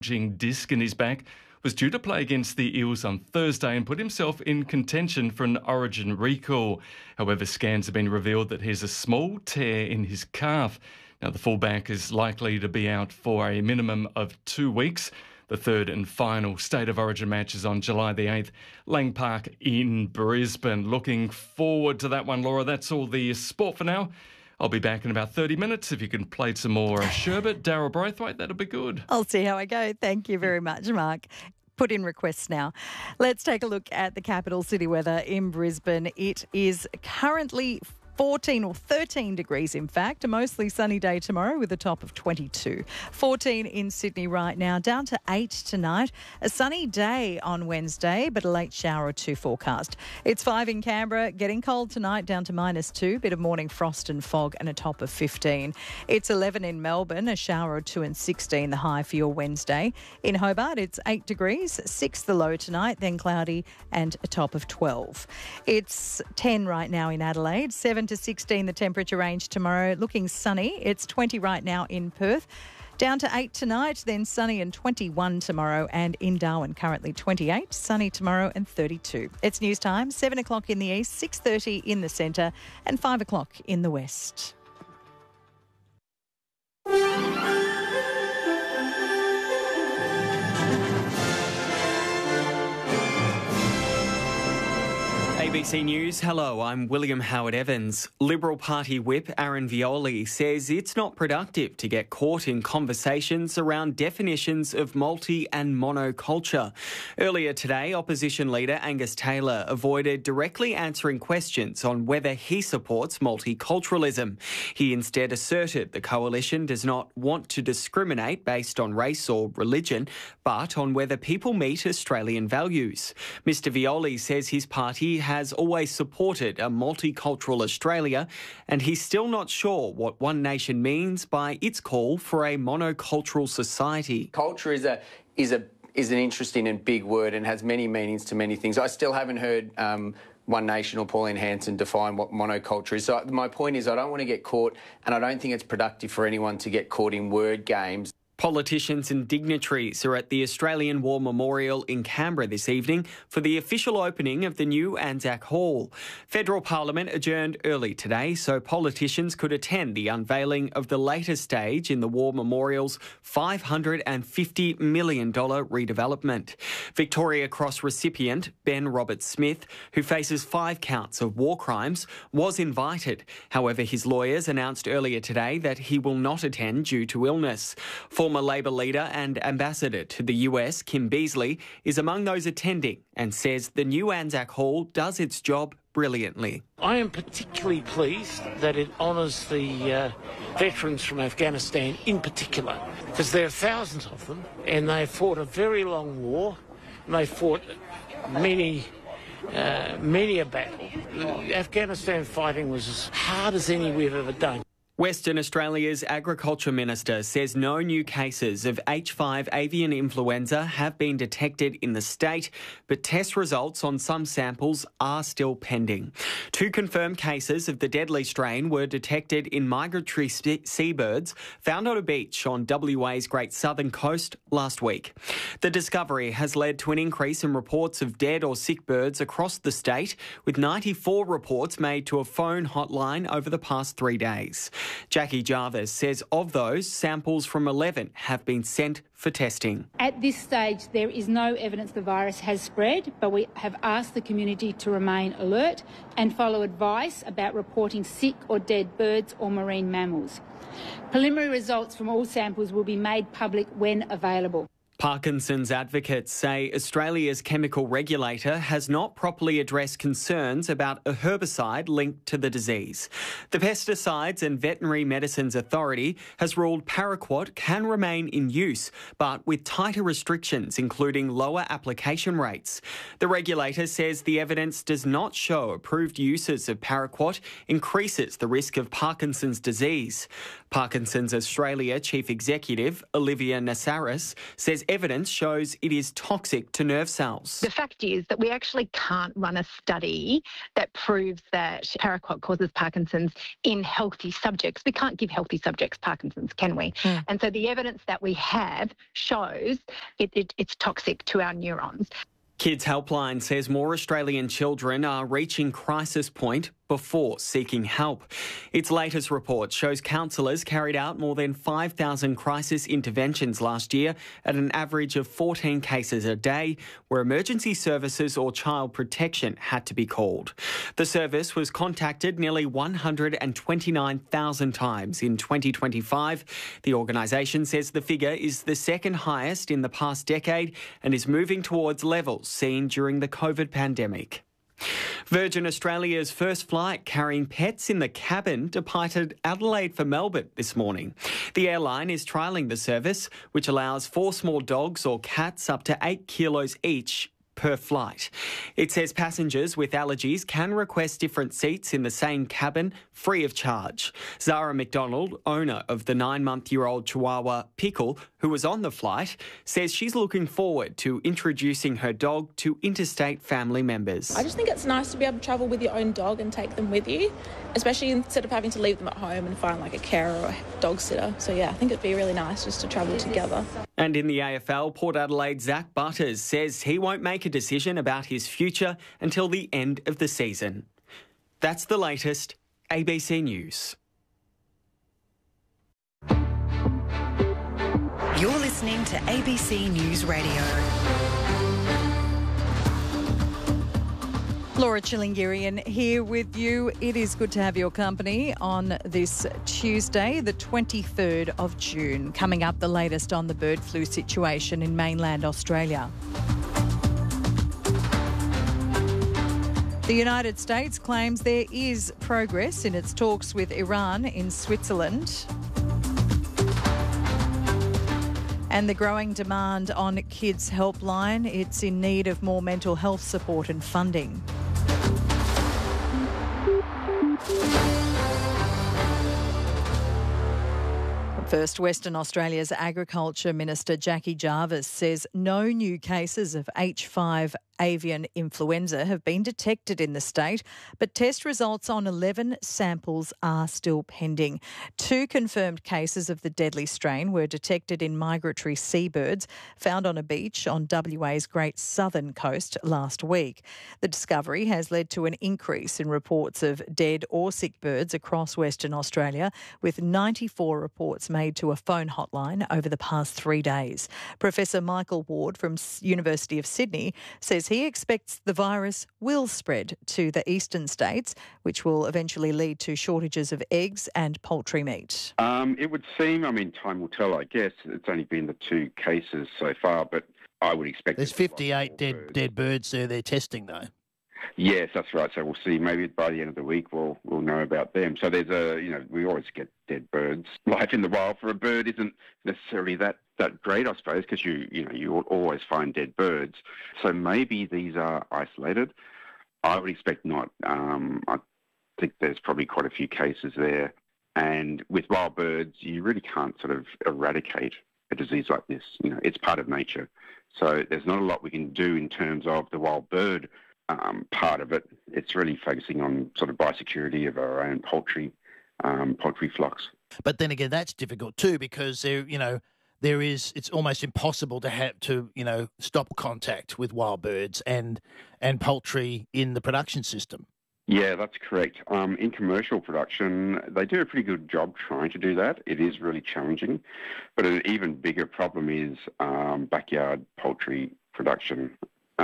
disc in his back, was due to play against the Eels on Thursday and put himself in contention for an Origin recall. However, scans have been revealed that he has a small tear in his calf. Now, the fullback is likely to be out for a minimum of 2 weeks. The third and final State of Origin match is on July the 8th, Lang Park in Brisbane. Looking forward to that one, Laura. That's all the sport for now. I'll be back in about 30 minutes. If you can play some more Sherbet, Daryl Braithwaite, that'll be good. I'll see how I go. Thank you very much, Mark. Put in requests now. Let's take a look at the capital city weather in Brisbane. It is currently 14 or 13 degrees, in fact. A mostly sunny day tomorrow with a top of 22. 14 in Sydney right now, down to 8 tonight. A sunny day on Wednesday, but a late shower or two forecast. It's 5 in Canberra, getting cold tonight, down to -2. Bit of morning frost and fog and a top of 15. It's 11 in Melbourne, a shower or two and 16 the high for your Wednesday. In Hobart, it's 8 degrees, 6 the low tonight, then cloudy and a top of 12. It's 10 right now in Adelaide, 7 to 16 the temperature range tomorrow. Looking sunny. It's 20 right now in Perth. Down to 8 tonight, then sunny and 21 tomorrow. And in Darwin, currently 28, sunny tomorrow and 32. It's news time, 7 o'clock in the east, 6:30 in the centre and 5 o'clock in the west. ABC News, hello, I'm William Howard Evans. Liberal Party Whip Aaron Violi says it's not productive to get caught in conversations around definitions of multi and monoculture. Earlier today, opposition leader Angus Taylor avoided directly answering questions on whether he supports multiculturalism. He instead asserted the coalition does not want to discriminate based on race or religion, but on whether people meet Australian values. Mr Violi says his party has always supported a multicultural Australia, and he's still not sure what One Nation means by its call for a monocultural society. Culture is an interesting and big word and has many meanings to many things. I still haven't heard One Nation or Pauline Hanson define what monoculture is. So my point is I don't want to get caught, and I don't think it's productive for anyone to get caught in word games. Politicians and dignitaries are at the Australian War Memorial in Canberra this evening for the official opening of the new Anzac Hall. Federal Parliament adjourned early today so politicians could attend the unveiling of the latest stage in the War Memorial's $550 million redevelopment. Victoria Cross recipient Ben Roberts-Smith, who faces 5 counts of war crimes, was invited. However, his lawyers announced earlier today that he will not attend due to illness. Former Labor leader and ambassador to the US, Kim Beazley, is among those attending and says the new Anzac Hall does its job brilliantly. I am particularly pleased that it honours the veterans from Afghanistan in particular, because there are thousands of them and they fought a very long war and they fought many a battle. Afghanistan fighting was as hard as any we've ever done. Western Australia's Agriculture Minister says no new cases of H5 avian influenza have been detected in the state, but test results on some samples are still pending. 2 confirmed cases of the deadly strain were detected in migratory seabirds found on a beach on WA's Great Southern Coast last week. The discovery has led to an increase in reports of dead or sick birds across the state, with 94 reports made to a phone hotline over the past 3 days. Jackie Jarvis says of those, samples from 11 have been sent for testing. At this stage, there is no evidence the virus has spread, but we have asked the community to remain alert and follow advice about reporting sick or dead birds or marine mammals. Preliminary results from all samples will be made public when available. Parkinson's advocates say Australia's chemical regulator has not properly addressed concerns about a herbicide linked to the disease. The Pesticides and Veterinary Medicines Authority has ruled paraquat can remain in use, but with tighter restrictions, including lower application rates. The regulator says the evidence does not show approved uses of paraquat increases the risk of Parkinson's disease. Parkinson's Australia Chief Executive Olivia Nassaris says evidence shows it is toxic to nerve cells. The fact is that we actually can't run a study that proves that paraquat causes Parkinson's in healthy subjects. We can't give healthy subjects Parkinson's, can we? And so the evidence that we have shows it's toxic to our neurons. Kids Helpline says more Australian children are reaching crisis point before seeking help. Its latest report shows counsellors carried out more than 5,000 crisis interventions last year at an average of 14 cases a day, where emergency services or child protection had to be called. The service was contacted nearly 129,000 times in 2025. The organisation says the figure is the second highest in the past decade and is moving towards levels seen during the COVID pandemic. Virgin Australia's first flight carrying pets in the cabin departed Adelaide for Melbourne this morning. The airline is trialling the service, which allows 4 small dogs or cats up to 8 kilos each per flight. It says passengers with allergies can request different seats in the same cabin free of charge. Zara McDonald, owner of the 9-month-old Chihuahua Pickle, who was on the flight, says she's looking forward to introducing her dog to interstate family members. I just think it's nice to be able to travel with your own dog and take them with you, especially instead of having to leave them at home and find like a carer or a dog sitter. So yeah, I think it'd be really nice just to travel together. And in the AFL, Port Adelaide's Zach Butters says he won't make a decision about his future until the end of the season. That's the latest. ABC News. You're listening to ABC News Radio. Laura Chilingirian here with you. It is good to have your company on this Tuesday, the 23rd of June. Coming up, the latest on the bird flu situation in mainland Australia. The United States claims there is progress in its talks with Iran in Switzerland. And the growing demand on Kids Helpline, it's in need of more mental health support and funding. First, Western Australia's Agriculture Minister Jackie Jarvis says no new cases of H5 avian influenza have been detected in the state, but test results on 11 samples are still pending. 2 confirmed cases of the deadly strain were detected in migratory seabirds found on a beach on WA's Great Southern Coast last week. The discovery has led to an increase in reports of dead or sick birds across Western Australia, with 94 reports made to a phone hotline over the past 3 days. Professor Michael Ward from University of Sydney says he expects the virus will spread to the eastern states, which will eventually lead to shortages of eggs and poultry meat. It would seem, time will tell, I guess. It's only been the 2 cases so far, but I would expect... There's 58 dead birds there they're testing, though. Yes, that's right. So we'll see. Maybe by the end of the week we'll know about them. So there's we always get dead birds. Life in the wild for a bird isn't necessarily that great, I suppose, because you always find dead birds. So maybe these are isolated. I would expect not. I think there's probably quite a few cases there. And with wild birds, you really can't sort of eradicate a disease like this. It's part of nature. So there's not a lot we can do in terms of the wild bird part of it. It's really focusing on sort of biosecurity of our own poultry flocks. But then again, that's difficult too, because it's almost impossible to have to stop contact with wild birds and poultry in the production system. Yeah, that's correct. In commercial production, they do a pretty good job trying to do that. It is really challenging, but an even bigger problem is backyard poultry production.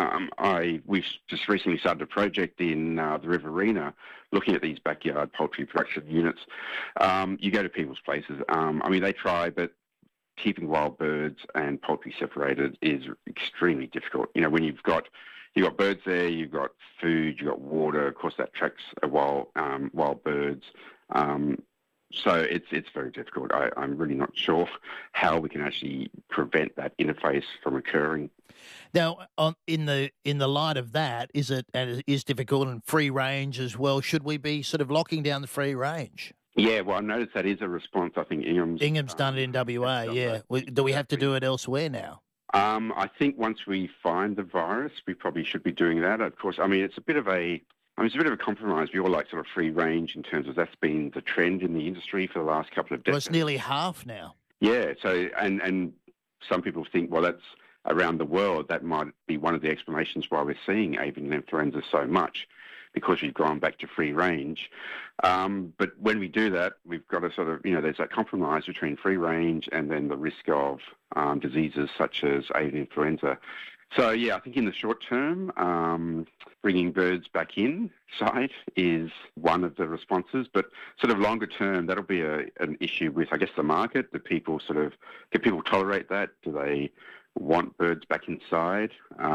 We've just recently started a project in the Riverina looking at these backyard poultry production units. You go to people's places. They try, but keeping wild birds and poultry separated is extremely difficult. When you've got birds there, you've got food, you've got water. Of course, that attracts wild birds. So it's very difficult. I'm really not sure how we can actually prevent that interface from occurring. Now, in the light of that, is difficult and free range as well? Should we be sort of locking down the free range? Yeah, well, I noticed that is a response. I think Ingham's done it in WA. Yeah, do we have to do it elsewhere now? I think once we find the virus, we probably should be doing that. Of course, it's a bit of a compromise. We all like sort of free range in terms of that's been the trend in the industry for the last couple of decades. Well, it's nearly half now. Yeah. So, and some people think, well, that's around the world. That might be one of the explanations why we're seeing avian influenza so much, because we've gone back to free range. But when we do that, we've got to sort of, there's that compromise between free range and then the risk of diseases such as avian influenza. So, yeah, I think in the short term, bringing birds back inside is one of the responses. But sort of longer term, that'll be an issue with, I guess, the market. Can people tolerate that? Do they want birds back inside?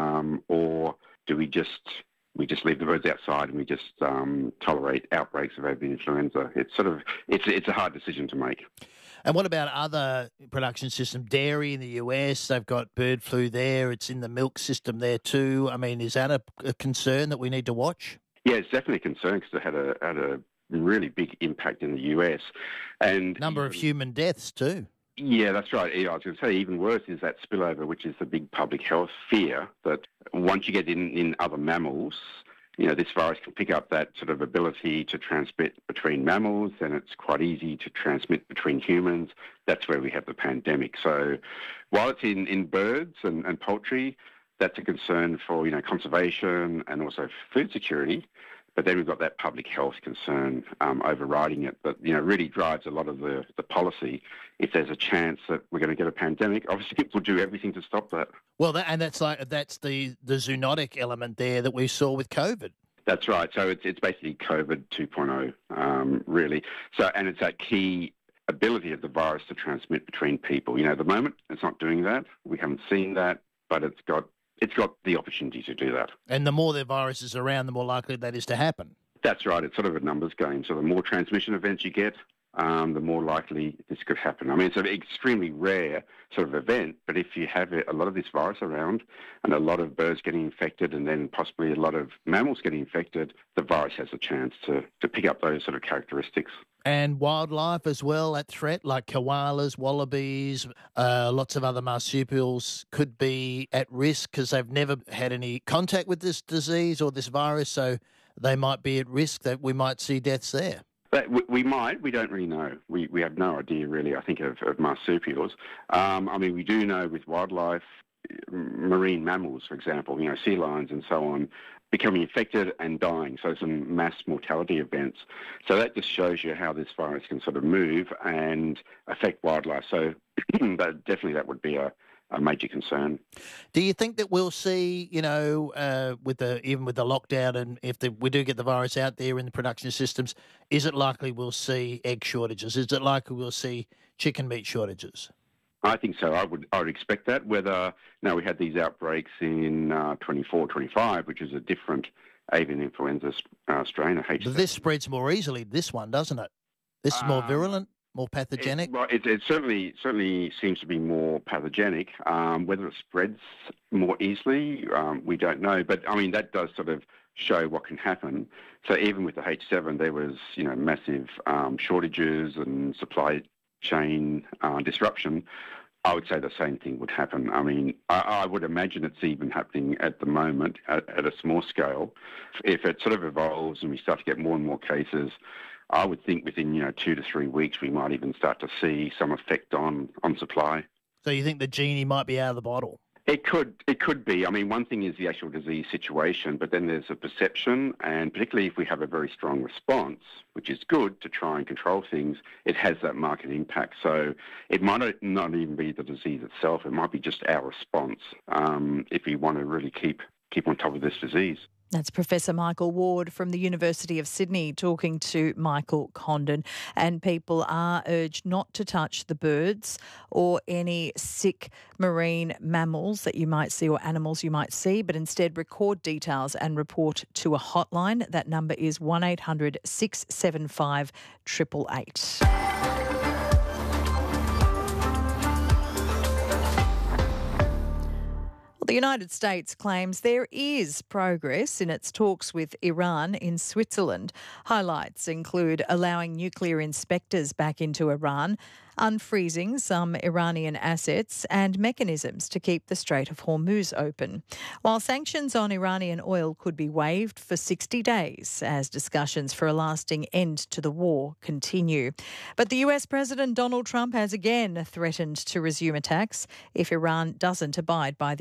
Or do we just leave the birds outside and we just tolerate outbreaks of avian influenza? It's a hard decision to make. And what about other production system? Dairy in the US, they've got bird flu there. It's in the milk system there too. I mean, is that a concern that we need to watch? Yeah, it's definitely a concern because it had a really big impact in the US. And number of human deaths too. Yeah, that's right. I was going to say even worse is that spillover, which is the big public health fear that once you get in other mammals, this virus can pick up that sort of ability to transmit between mammals, and it's quite easy to transmit between humans. That's where we have the pandemic. So while it's in birds and poultry, that's a concern for, conservation and also food security. But then we've got that public health concern overriding it that, really drives a lot of the policy. If there's a chance that we're going to get a pandemic, obviously we'll do everything to stop that. Well, that's the zoonotic element there that we saw with COVID. That's right. So it's basically COVID 2.0, really. So, and it's that key ability of the virus to transmit between people. At the moment, it's not doing that. We haven't seen that, but it's got the opportunity to do that. And the more the virus is around, the more likely that is to happen. That's right. It's sort of a numbers game. So the more transmission events you get, the more likely this could happen. It's an extremely rare sort of event, but if you have a lot of this virus around and a lot of birds getting infected and then possibly a lot of mammals getting infected, the virus has a chance to pick up those sort of characteristics. And wildlife as well at threat, like koalas, wallabies, lots of other marsupials could be at risk because they've never had any contact with this disease or this virus, so they might be at risk that we might see deaths there. But we might. We don't really know. We have no idea, really, I think, of marsupials. We do know with wildlife, marine mammals, for example, sea lions and so on, becoming infected and dying, so some mass mortality events. So that just shows you how this virus can sort of move and affect wildlife. So that would be a major concern. Do you think that we'll see, even with the lockdown, and if we do get the virus out there in the production systems, is it likely we'll see egg shortages? Is it likely we'll see chicken meat shortages? I think so. I would expect that. Whether now we had these outbreaks in 24, 25, which is a different avian influenza strain, a H7. But this spreads more easily, this one, doesn't it? This is more virulent, more pathogenic? It certainly seems to be more pathogenic. Whether it spreads more easily, we don't know. But, that does sort of show what can happen. So even with the H7, there was, massive shortages and supply chain disruption. I would say the same thing would happen. I would imagine it's even happening at the moment at a small scale. If it sort of evolves and we start to get more and more cases, I would think within 2 to 3 weeks we might even start to see some effect on supply. So you think the genie might be out of the bottle? It could be. One thing is the actual disease situation, but then there's a perception, and particularly if we have a very strong response, which is good to try and control things, it has that market impact. So it might not even be the disease itself. It might be just our response if we want to really keep on top of this disease. That's Professor Michael Ward from the University of Sydney talking to Michael Condon. And people are urged not to touch the birds or any sick marine mammals that you might see or animals you might see, but instead record details and report to a hotline. That number is 1800 675 888. The United States claims there is progress in its talks with Iran in Switzerland. Highlights include allowing nuclear inspectors back into Iran, unfreezing some Iranian assets and mechanisms to keep the Strait of Hormuz open, while sanctions on Iranian oil could be waived for 60 days as discussions for a lasting end to the war continue. But the US President Donald Trump has again threatened to resume attacks if Iran doesn't abide by the